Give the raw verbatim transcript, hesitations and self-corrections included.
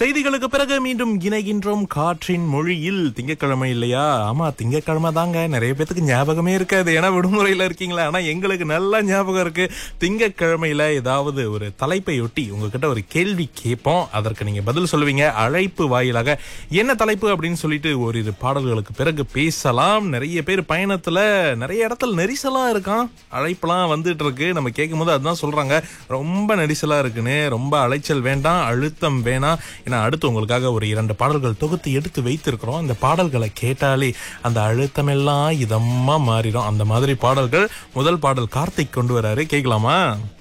செய்திகளுக்கு பிறகு மீண்டும் இணைகின்றோம் காற்றின் மொழியில். திங்கட்கிழமை இல்லையா? ஆமா, திங்கட்கிழமை தாங்க. நிறைய பேத்துக்கு ஞாபகமே இருக்காது, ஏன்னா விடுமுறையில இருக்கீங்களா. ஆனா எங்களுக்கு நல்லா ஞாபகம் இருக்கு. திங்கட்கிழமையில ஏதாவது ஒரு தலைப்பை ஒட்டி உங்ககிட்ட ஒரு கேள்வி கேட்போம். அதற்கு நீங்க பதில் சொல்லுவீங்க அழைப்பு வாயிலாக. என்ன தலைப்பு அப்படின்னு சொல்லிட்டு ஓரிரு பாடல்களுக்கு பிறகு பேசலாம். நிறைய பேர் பயணத்துல நிறைய இடத்துல நெரிசலா இருக்கான், அழைப்பெல்லாம் வந்துட்டு இருக்கு. நம்ம கேட்கும் போது அதுதான் சொல்றாங்க, ரொம்ப நெரிசலா இருக்குன்னு. ரொம்ப அலைச்சல் வேண்டாம், அழுத்தம் வேணாம். ஏன்னா அடுத்து உங்களுக்காக ஒரு இரண்டு பாடல்கள் தொகுத்து எடுத்து வைத்திருக்கிறோம். அந்த பாடல்களை கேட்டாலே அந்த அழுத்தம் எல்லாம் இதமா மாறிடும். அந்த மாதிரி பாடல்கள். முதல் பாடல் கார்த்திக் கொண்டு வராரு, கேட்கலாமா?